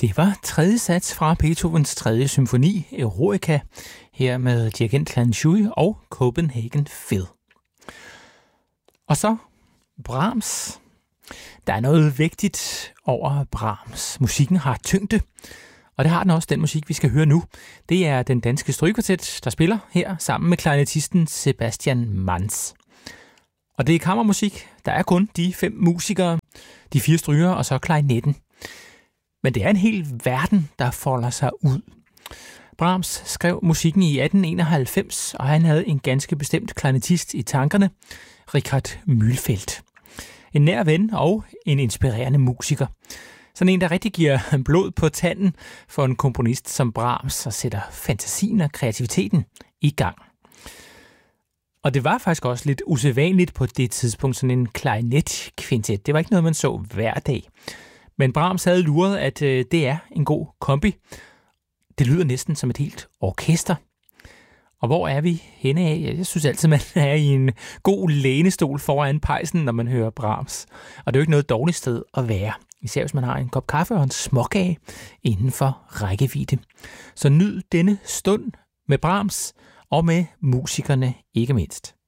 Det var tredje sats fra Beethovens 3. symfoni, Eroica, her med dirigent Lan Shui og Copenhagen Phil. Og så Brahms. Der er noget vigtigt over Brahms. Musikken har tyngde, og det har den også, den musik, vi skal høre nu. Det er den danske strygekvartet, der spiller her sammen med klarinettisten Sebastian Manz. Og det er kammermusik. Der er kun de 5 musikere, de 4 strygere og så klarinetten. Men det er en hel verden, der folder sig ud. Brahms skrev musikken i 1891, og han havde en ganske bestemt klarinettist i tankerne, Richard Mühlfeld. En nær ven og en inspirerende musiker. Sådan en, der rigtig giver blod på tanden for en komponist som Brahms og sætter fantasien og kreativiteten i gang. Og det var faktisk også lidt usædvanligt på det tidspunkt, sådan en klarinetkvintet. Det var ikke noget, man så hver dag. Men Brahms havde luret, at det er en god kombi. Det lyder næsten som et helt orkester. Og hvor er vi henne af? Jeg synes altid, man er i en god lænestol foran pejsen, når man hører Brahms. Og det er jo ikke noget dårligt sted at være. Især hvis man har en kop kaffe og en småkage inden for rækkevidde. Så nyd denne stund med Brahms og med musikerne ikke mindst.